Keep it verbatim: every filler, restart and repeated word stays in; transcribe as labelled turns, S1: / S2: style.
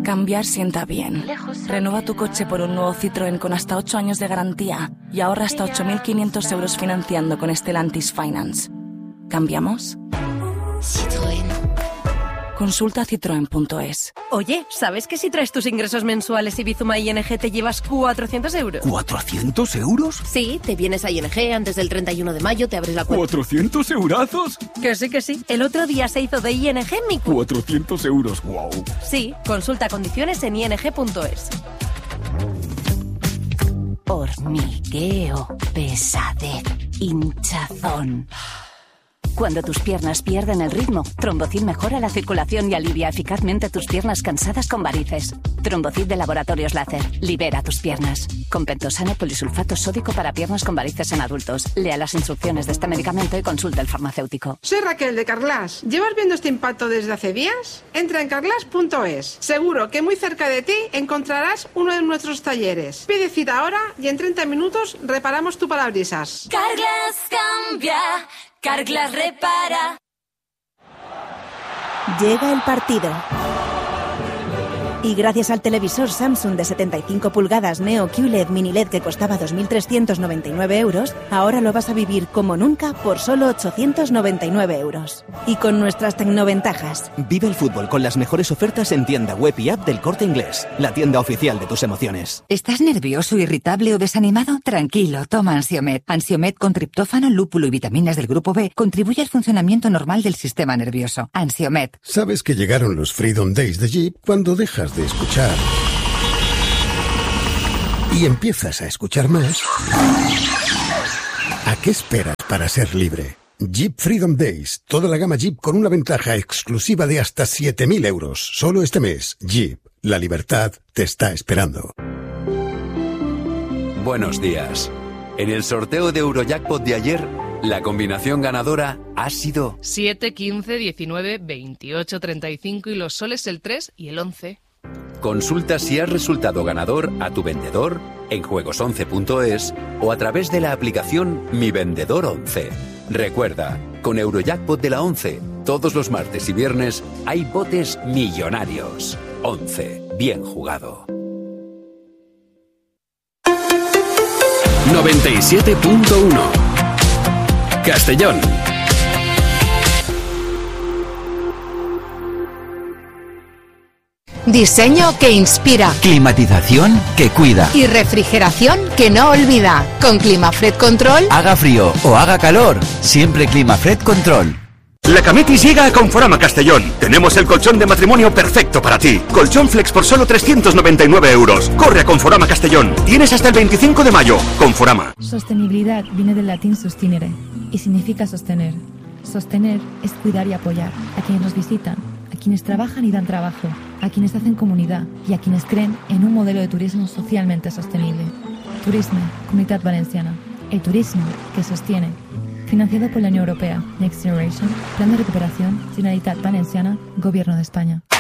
S1: Cambiar sienta bien. Renueva tu coche por un nuevo Citroën con hasta ocho años de garantía y ahorra hasta ocho mil quinientos euros financiando con Stellantis Finance. ¿Cambiamos?
S2: Citroën.
S1: Consulta citroen punto es.
S3: Oye, ¿sabes que si traes tus ingresos mensuales y Bizuma I N G te llevas cuatrocientos euros?
S4: ¿cuatrocientos euros?
S3: Sí, te vienes a I N G antes del treinta y uno de mayo, te abres la cuenta.
S4: ¿cuatrocientos eurazos?
S3: Que sí, que sí. El otro día se hizo de I N G mi cu...
S4: cuatrocientos euros, wow.
S3: Sí, consulta condiciones en i n g punto es.
S5: Hormigueo, pesadez, hinchazón. Cuando tus piernas pierden el ritmo, Trombocid mejora la circulación y alivia eficazmente tus piernas cansadas con varices. Trombocid de Laboratorios Láser. Libera tus piernas. Con pentosano polisulfato sódico para piernas con varices en adultos. Lea las instrucciones de este medicamento y consulte al farmacéutico.
S6: Soy Raquel de Carglass. ¿Llevas viendo este impacto desde hace días? Entra en carglass punto es. Seguro que muy cerca de ti encontrarás uno de nuestros talleres. Pide cita ahora y en treinta minutos reparamos tu parabrisas.
S2: Carglass cambia. Carglass repara.
S7: Llega el partido. Y gracias al televisor Samsung de setenta y cinco pulgadas Neo Q L E D Mini L E D que costaba dos mil trescientos noventa y nueve euros, ahora lo vas a vivir como nunca por solo ochocientos noventa y nueve euros. Y con nuestras tecnoventajas.
S8: Vive el fútbol con las mejores ofertas en tienda web y app del Corte Inglés, la tienda oficial de tus emociones.
S9: ¿Estás nervioso, irritable o desanimado? Tranquilo, toma Ansiomed. Ansiomed con triptófano, lúpulo y vitaminas del grupo B contribuye al funcionamiento normal del sistema nervioso. Ansiomed.
S10: Sabes que llegaron los Freedom Days de Jeep cuando dejas de escuchar y empiezas a escuchar más. ¿A qué esperas para ser libre? Jeep Freedom Days, toda la gama Jeep con una ventaja exclusiva de hasta siete mil euros. Solo este mes, Jeep, la libertad te está esperando.
S11: Buenos días. En el sorteo de Eurojackpot de ayer, la combinación ganadora ha sido
S12: siete, quince, diecinueve, veintiocho, treinta y cinco y los soles el tres y el once.
S11: Consulta si has resultado ganador a tu vendedor en juegos once punto es o a través de la aplicación Mi Vendedor once. Recuerda, con Eurojackpot de la once, todos los martes y viernes hay botes millonarios. once. Bien jugado.
S13: noventa y siete punto uno Castellón.
S14: Diseño que inspira.
S15: Climatización que cuida.
S14: Y refrigeración que no olvida. Con Climafred Control.
S15: Haga frío o haga calor, siempre Climafred Control.
S16: La Cametis llega a Conforama Castellón. Tenemos el colchón de matrimonio perfecto para ti. Colchón Flex por solo trescientos noventa y nueve euros. Corre a Conforama Castellón. Tienes hasta el veinticinco de mayo. Conforama.
S17: Sostenibilidad viene del latín sustinere y significa sostener. Sostener es cuidar y apoyar a quienes nos visitan, a quienes trabajan y dan trabajo, a quienes hacen comunidad y a quienes creen en un modelo de turismo socialmente sostenible. Turisme, Comunitat Valenciana. El turismo que sostiene. Financiado por la Unión Europea. Next Generation. Plan de recuperación. Generalitat Valenciana. Gobierno de España.